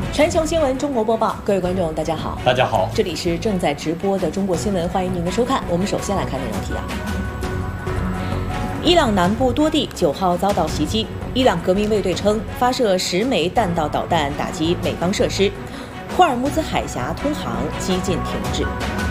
全球新闻中国播报，各位观众，大家好。 大家好， 这里是正在直播的中国新闻，欢迎您的收看。我们首先来看内容提要：伊朗南部多地9号遭到袭击，伊朗革命卫队称发射10枚弹道导弹打击美方设施，霍尔木兹海峡通航几近停滞。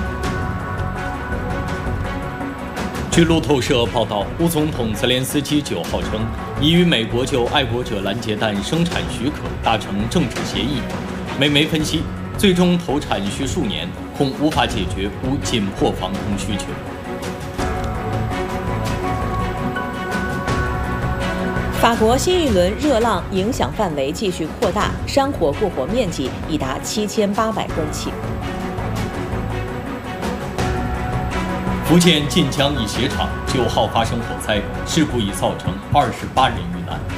据路透社报道，乌总统泽连斯基9号称，已与美国就爱国者拦截弹生产许可达成政治协议。美媒分析，最终投产需数年，恐无法解决乌紧迫防空需求。 法国新一轮热浪影响范围继续扩大，山火过火面积已达7800公顷。 福建晋江一鞋厂9号发生火灾，事故已造成28人遇难。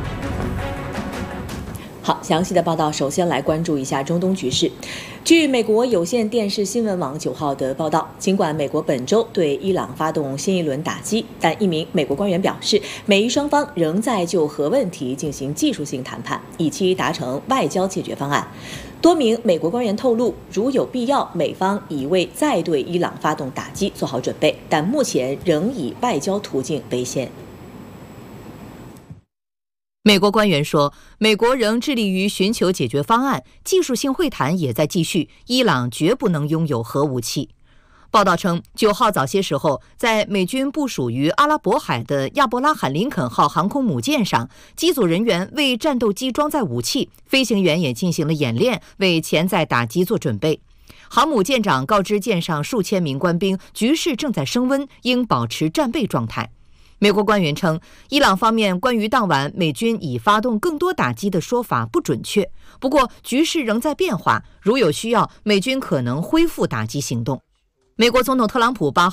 好，详细的报道，首先来关注一下中东局势。据美国有线电视新闻网9号的报道，尽管美国本周对伊朗发动新一轮打击，但一名美国官员表示，美伊双方仍在就核问题进行技术性谈判，以期达成外交解决方案。多名美国官员透露，如有必要，美方已为再对伊朗发动打击做好准备，但目前仍以外交途径为先。 美国官员说，美国仍致力于寻求解决方案，技术性会谈也在继续，伊朗绝不能拥有核武器。报道称，9号早些时候，在美军部署于阿拉伯海的亚伯拉罕·林肯号航空母舰上，机组人员为战斗机装载武器，飞行员也进行了演练，为潜在打击做准备。航母舰长告知舰上数千名官兵，局势正在升温，应保持战备状态。美国官员称，伊朗方面关于当晚美军已发动更多打击的说法不准确，不过局势仍在变化，如有需要，美军可能恢复打击行动。美国总统特朗普8